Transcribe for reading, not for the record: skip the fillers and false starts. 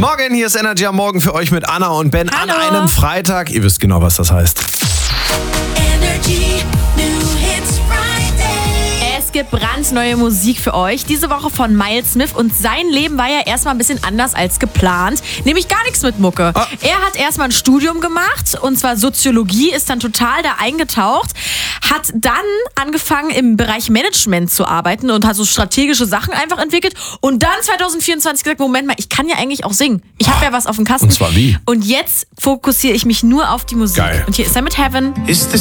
Morgen, hier ist Energy am Morgen für euch mit Anna und Ben. Hallo. An einem Freitag. Ihr wisst genau, was das heißt. Energy New Hits Friday. Es gibt brandneue Musik für euch. Diese Woche von Miles Smith. Und sein Leben war ja erstmal ein bisschen anders als geplant. Nämlich gar nichts mit Mucke. Er hat erstmal ein Studium gemacht. Und zwar Soziologie. Ist dann total da eingetaucht. Hat dann angefangen im Bereich Management zu arbeiten. Und hat so strategische Sachen einfach entwickelt. Und dann 2024 gesagt, Moment mal, ich kann ja eigentlich auch singen. Ich habe ja was auf dem Kasten. Und zwar wie? Und jetzt fokussiere ich mich nur auf die Musik. Geil. Und hier ist er mit Heaven. Is the